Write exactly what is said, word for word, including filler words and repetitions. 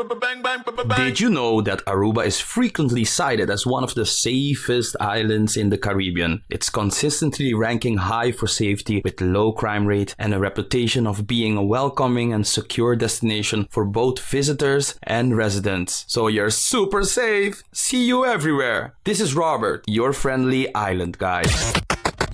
Did you know that Aruba is frequently cited as one of the safest islands in the Caribbean? It's consistently ranking high for safety with low crime rate and a reputation of being a welcoming and secure destination for both visitors and residents. So you're super safe. See you everywhere. This is Robert, your friendly island guide.